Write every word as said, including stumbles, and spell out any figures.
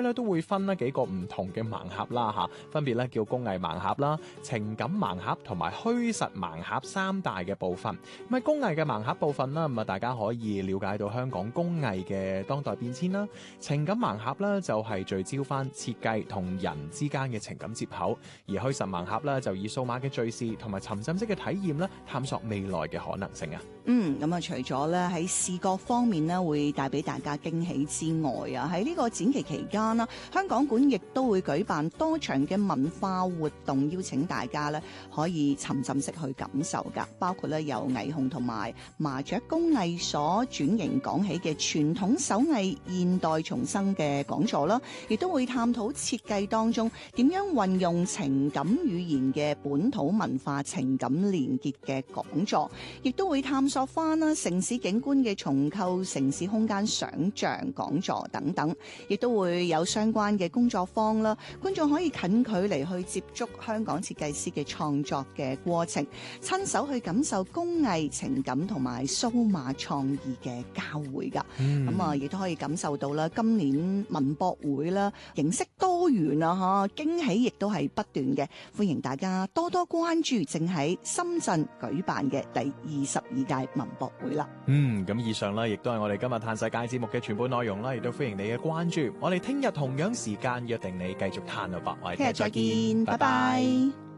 咧都會分咧幾個唔同嘅盲盒啦嚇，分別咧叫工藝盲盒啦、情感盲盒同埋虛實盲盒三大嘅部分。咁喺工藝嘅盲盒部分啦，咁啊大家可以了解到香港工藝嘅當代變遷啦。情感盲盒咧就係聚焦翻設計同人之間嘅情感接口，而虛實盲盒咧就以數碼嘅敘事同埋沉浸式嘅體驗咧，探索未來嘅可能性啊。 嗯，咁啊，除咗咧喺視覺方面咧會帶俾大家驚喜之外啊，喺呢個展期期間啦，香港館亦都會舉辦多場嘅文化活動，邀請大家咧可以沉浸式去感受噶，包括咧由霓虹同埋麻雀工藝所轉型講起嘅傳統手藝現代重生嘅講座啦，亦都會探討設計當中點樣運用情感語言嘅本土文化情感連結嘅講座，亦都會探索翻啦城市景觀嘅重構、城市空間想像講座等等，亦都會有相關嘅工作坊啦，觀眾可以近距離去接觸香港設計師嘅創作嘅過程，親手去感受工藝情感同埋數碼創意嘅交匯噶。咁啊、嗯，亦都可以感受到啦，今年文博會啦，形式多元啊，嚇驚喜亦都係不斷嘅，歡迎大家多多關注正喺深圳舉辦嘅第二十二屆文博會啦。 嗯，咁以上咧，亦都係我哋今日嘆世界節目嘅全部內容啦，亦都歡迎你嘅關注。我哋聽日同樣時間約定你繼續嘆啊，吧，我哋聽日再見，拜拜。